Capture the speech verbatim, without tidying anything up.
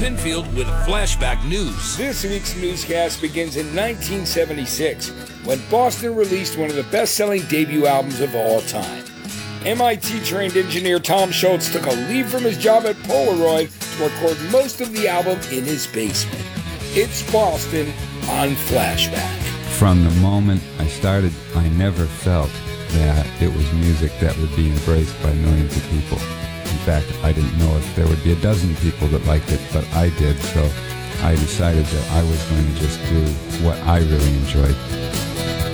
Pinfield with Flashback News. This week's newscast begins in nineteen seventy-six, when Boston released one of the best-selling debut albums of all time. M I T-trained engineer Tom Schultz took a leave from his job at Polaroid to record most of the album in his basement. It's Boston on Flashback. From the moment I started, I never felt that it was music that would be embraced by millions of people. In fact, I didn't know if there would be a dozen people that liked it, but I did, so I decided that I was going to just do what I really enjoyed.